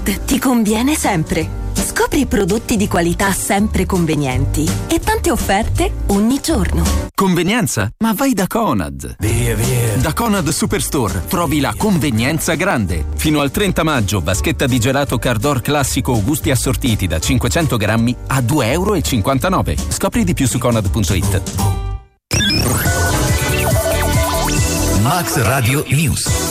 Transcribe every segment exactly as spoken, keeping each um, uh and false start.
Conad ti conviene sempre. Scopri prodotti di qualità sempre convenienti e tante offerte ogni giorno. Convenienza? Ma vai da Conad. Via, via. Da Conad Superstore trovi la convenienza grande. Fino al trenta maggio, vaschetta di gelato Cardor classico o gusti assortiti da cinquecento grammi a due e cinquantanove euro. Scopri di più su conad punto it. Max Radio News.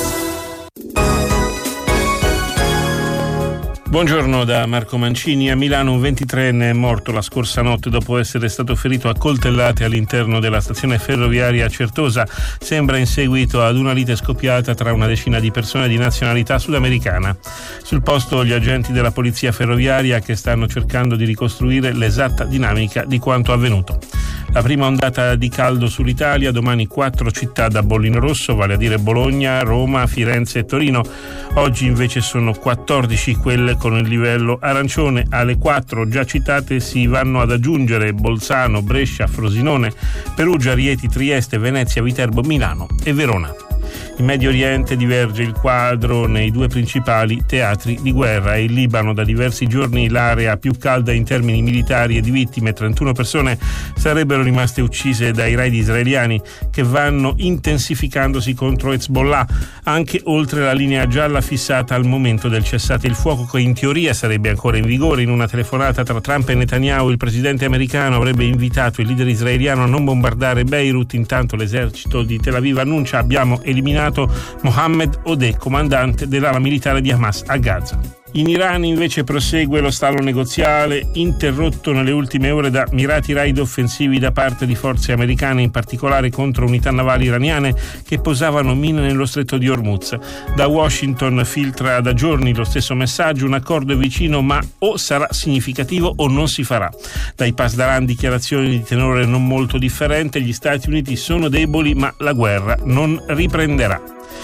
Buongiorno da Marco Mancini. A Milano un ventitreenne è morto la scorsa notte dopo essere stato ferito a coltellate all'interno della stazione ferroviaria Certosa. Sembra in seguito ad una lite scoppiata tra una decina di persone di nazionalità sudamericana. Sul posto gli agenti della polizia ferroviaria che stanno cercando di ricostruire l'esatta dinamica di quanto avvenuto. La prima ondata di caldo sull'Italia, domani quattro città da bollino rosso, vale a dire Bologna, Roma, Firenze e Torino. Oggi invece sono quattordici quelle con il livello arancione. Alle quattro già citate si vanno ad aggiungere Bolzano, Brescia, Frosinone, Perugia, Rieti, Trieste, Venezia, Viterbo, Milano e Verona. In Medio Oriente diverge il quadro nei due principali teatri di guerra. In Libano da diversi giorni l'area più calda in termini militari e di vittime. trentuno persone sarebbero rimaste uccise dai raid israeliani che vanno intensificandosi contro Hezbollah, anche oltre la linea gialla fissata al momento del cessate il fuoco, che in teoria sarebbe ancora in vigore. In una telefonata tra Trump e Netanyahu il presidente americano avrebbe invitato il leader israeliano a non bombardare Beirut. Intanto l'esercito di Tel Aviv annuncia: abbiamo eliminato Mohammed Odeh, comandante dell'ala militare di Hamas a Gaza. In Iran invece prosegue lo stallo negoziale, interrotto nelle ultime ore da mirati raid offensivi da parte di forze americane, in particolare contro unità navali iraniane che posavano mine nello stretto di Hormuz. Da Washington filtra da giorni lo stesso messaggio: un accordo è vicino ma o sarà significativo o non si farà. Dai Pasdaran dichiarazioni di tenore non molto differente: gli Stati Uniti sono deboli ma la guerra non riprenderà.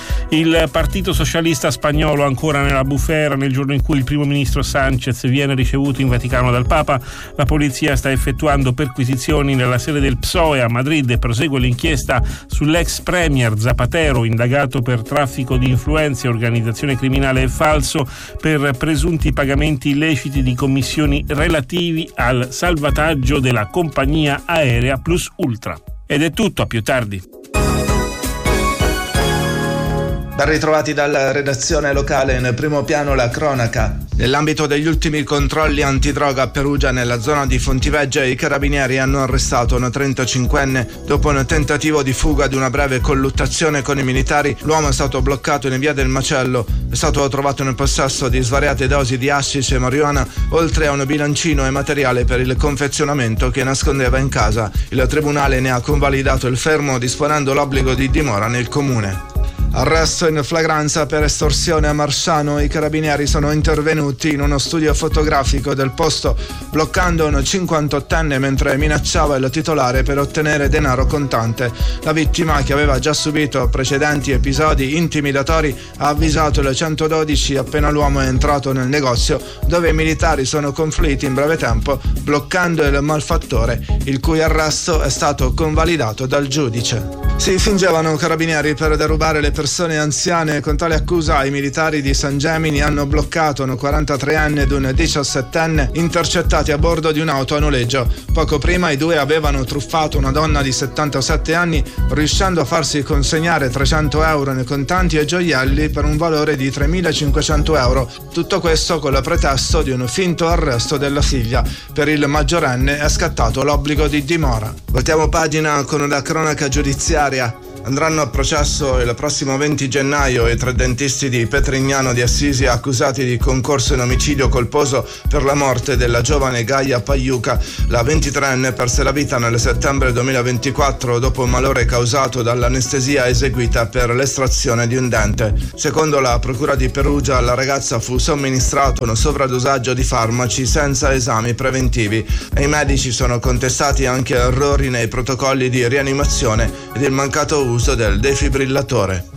Il Partito Socialista Spagnolo ancora nella bufera. Nel giorno in cui il primo ministro Sánchez viene ricevuto in Vaticano dal Papa, la polizia sta effettuando perquisizioni nella sede del P S O E a Madrid e prosegue l'inchiesta sull'ex premier Zapatero, indagato per traffico di influenze, organizzazione criminale e falso per presunti pagamenti illeciti di commissioni relativi al salvataggio della compagnia aerea Plus Ultra. Ed è tutto, a più tardi. Ben ritrovati dalla redazione locale. In primo piano la cronaca. Nell'ambito degli ultimi controlli antidroga a Perugia, nella zona di Fontivegge, i carabinieri hanno arrestato un trentacinquenne dopo un tentativo di fuga di una breve colluttazione con i militari. L'uomo è stato bloccato in via del Macello, è stato trovato in possesso di svariate dosi di hashish e marijuana, oltre a un bilancino e materiale per il confezionamento che nascondeva in casa. Il tribunale ne ha convalidato il fermo, disponendo l'obbligo di dimora nel comune. Arresto in flagranza per estorsione a Marsciano. I carabinieri sono intervenuti in uno studio fotografico del posto, bloccando un cinquantottenne mentre minacciava il titolare per ottenere denaro contante. La vittima, che aveva già subito precedenti episodi intimidatori, ha avvisato il centododici appena l'uomo è entrato nel negozio, dove i militari sono confluiti in breve tempo, bloccando il malfattore, il cui arresto è stato convalidato dal giudice. Si fingevano carabinieri per derubare le persone anziane. Con tale accusa i militari di San Gemini hanno bloccato un quarantatreenne ed un diciassettenne intercettati a bordo di un'auto a noleggio. Poco prima i due avevano truffato una donna di settantasette anni, riuscendo a farsi consegnare trecento euro nei contanti e gioielli per un valore di tremilacinquecento euro. Tutto questo con il pretesto di un finto arresto della figlia. Per il maggiorenne è scattato l'obbligo di dimora. Voltiamo pagina con la cronaca giudiziaria. Andranno a processo il prossimo venti gennaio i tre dentisti di Petrignano di Assisi accusati di concorso in omicidio colposo per la morte della giovane Gaia Pagliuca. La ventitreenne perse la vita nel settembre duemilaventiquattro dopo un malore causato dall'anestesia eseguita per l'estrazione di un dente. Secondo la procura di Perugia, alla ragazza fu somministrato un sovradosaggio di farmaci senza esami preventivi. Ai medici sono contestati anche errori nei protocolli di rianimazione ed il mancato uso del defibrillatore.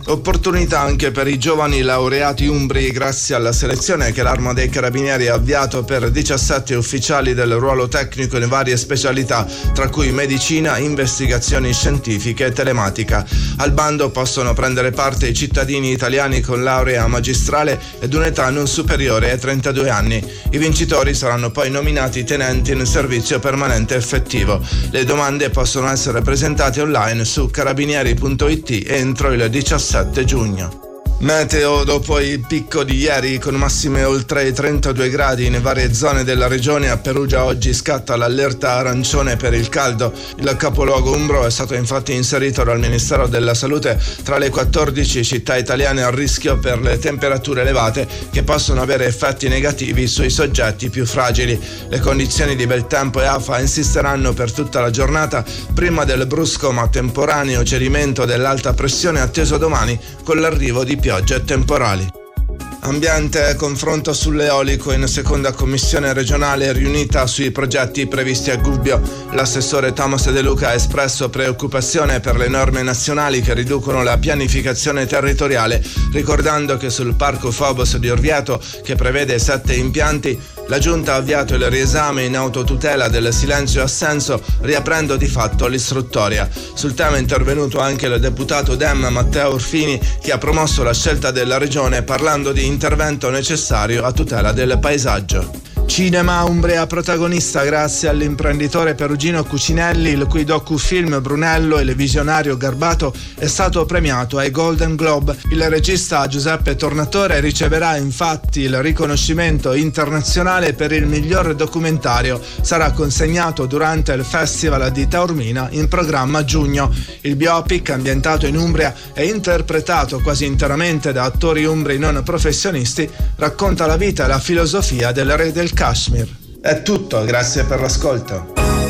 Opportunità anche per i giovani laureati umbri grazie alla selezione che l'Arma dei Carabinieri ha avviato per diciassette ufficiali del ruolo tecnico in varie specialità, tra cui medicina, investigazioni scientifiche e telematica. Al bando possono prendere parte i cittadini italiani con laurea magistrale ed un'età non superiore ai trentadue anni. I vincitori saranno poi nominati tenenti in servizio permanente effettivo. Le domande possono essere presentate online su carabinieri punto it entro il diciassette giugno. Meteo: dopo il picco di ieri con massime oltre i trentadue gradi in varie zone della regione, a Perugia oggi scatta l'allerta arancione per il caldo. Il capoluogo umbro è stato infatti inserito dal Ministero della Salute tra le quattordici città italiane a rischio per le temperature elevate che possono avere effetti negativi sui soggetti più fragili. Le condizioni di bel tempo e afa insisteranno per tutta la giornata prima del brusco ma temporaneo cedimento dell'alta pressione atteso domani con l'arrivo di piogge temporali. Ambiente e confronto sull'eolico in seconda commissione regionale riunita sui progetti previsti a Gubbio. L'assessore Thomas De Luca ha espresso preoccupazione per le norme nazionali che riducono la pianificazione territoriale, ricordando che sul parco Phobos di Orvieto, che prevede sette impianti, la Giunta ha avviato il riesame in autotutela del silenzio assenso, riaprendo di fatto l'istruttoria. Sul tema è intervenuto anche il deputato Dem Matteo Orfini, che ha promosso la scelta della regione parlando di intervento necessario a tutela del paesaggio. Cinema Umbria protagonista grazie all'imprenditore perugino Cucinelli, il cui docufilm Brunello, il visionario Garbato, è stato premiato ai Golden Globe. Il regista Giuseppe Tornatore riceverà infatti il riconoscimento internazionale per il miglior documentario. Sarà consegnato durante il Festival di Taormina in programma a giugno. Il biopic, ambientato in Umbria e interpretato quasi interamente da attori umbri non professionisti, racconta la vita e la filosofia del re del Kashmir. È tutto, grazie per l'ascolto.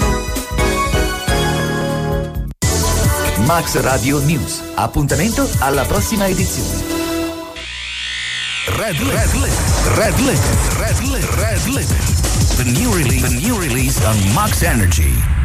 Max Radio News. Appuntamento alla prossima edizione. Red Red Red Red Red Red Red The new release, the new release on Max Energy.